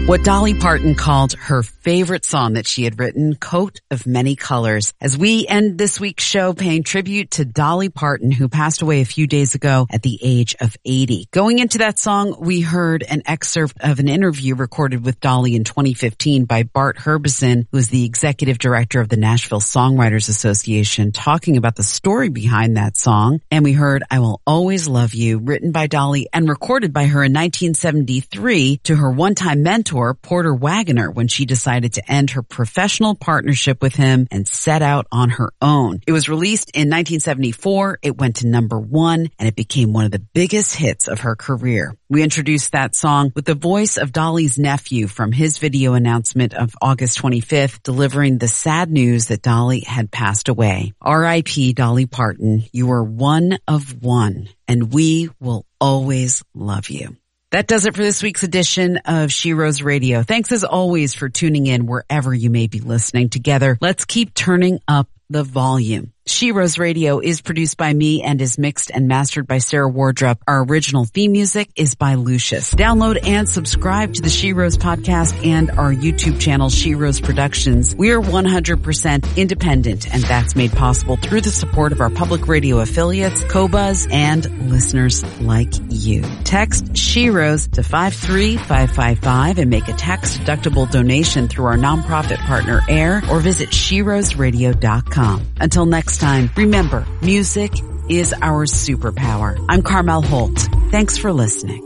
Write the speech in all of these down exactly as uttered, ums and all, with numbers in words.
What Dolly Parton called her favorite song that she had written, Coat of Many Colors. As we end this week's show paying tribute to Dolly Parton, who passed away a few days ago at the age of eighty. Going into that song, we heard an excerpt of an interview recorded with Dolly in twenty fifteen by Bart Herbison, who is the executive director of the Nashville Songwriters Association, talking about the story behind that song. And we heard I Will Always Love You, written by Dolly and recorded by her in nineteen seventy-three to her one-time mentor, Porter Wagoner, when she decided to end her professional partnership with him and set out on her own. It was released in nineteen seventy-four, it went to number one, and it became one of the biggest hits of her career. We introduced that song with the voice of Dolly's nephew from his video announcement of August twenty-fifth, delivering the sad news that Dolly had passed away. R I P Dolly Parton, you are one of one, and we will always love you. That does it for this week's edition of She Rose Radio. Thanks as always for tuning in wherever you may be listening. Together, let's keep turning up the volume. She Rose Radio is produced by me and is mixed and mastered by Sarah Wardrop. Our original theme music is by Lucius. Download and subscribe to the She Rose podcast and our YouTube channel, She Rose Productions. We are one hundred percent independent, and that's made possible through the support of our public radio affiliates, Qobuz, and listeners like you. Text She Rose to five three five five five and make a tax-deductible donation through our nonprofit partner AIR, or visit she rose radio dot com. Until next time, remember, music is our superpower. I'm Carmel Holt. Thanks for listening.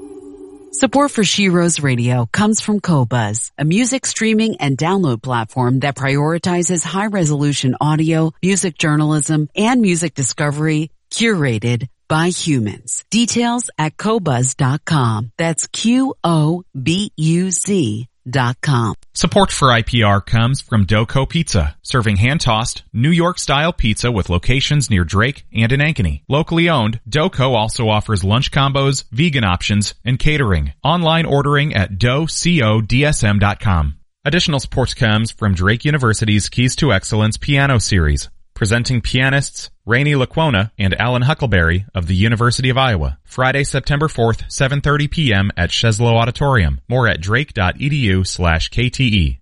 Support for She Rose Radio comes from Qobuz, a music streaming and download platform that prioritizes high-resolution audio, music journalism, and music discovery curated by humans. Details at Qobuz dot com. That's Q O B U Z dot com. Support for I P R comes from Doco Pizza, serving hand-tossed, New York-style pizza with locations near Drake and in Ankeny. Locally owned, Doco also offers lunch combos, vegan options, and catering. Online ordering at doe co d s m dot com. Additional support comes from Drake University's Keys to Excellence Piano Series, presenting pianists Rainey Laquona and Alan Huckleberry of the University of Iowa. Friday, September fourth, seven thirty p.m. at Sheslow Auditorium. More at drake.edu slash KTE.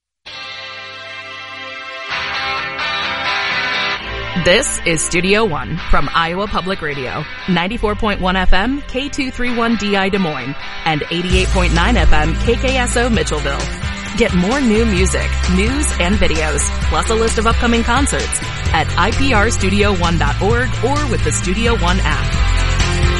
This is Studio One from Iowa Public Radio, ninety-four point one F M, K two thirty-one D I Des Moines, and eighty-eight point nine F M, K K S O Mitchellville. Get more new music, news, and videos, plus a list of upcoming concerts at I P R studio one dot org or with the Studio One app.